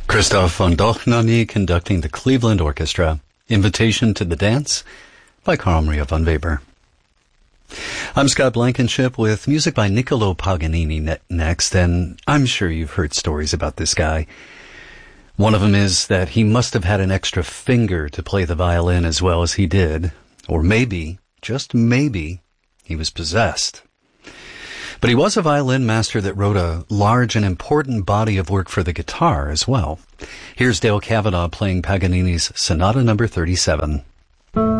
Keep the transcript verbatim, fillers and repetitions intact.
Christoph von Dohnanyi conducting the Cleveland Orchestra. Invitation to the Dance by Carl Maria von Weber. I'm Scott Blankenship with music by Niccolo Paganini ne- next, and I'm sure you've heard stories about this guy. One of them is that he must have had an extra finger to play the violin as well as he did, or maybe, just maybe, he was possessed. But he was a violin master that wrote a large and important body of work for the guitar as well. Here's Dale Cavanaugh playing Paganini's Sonata number thirty-seven.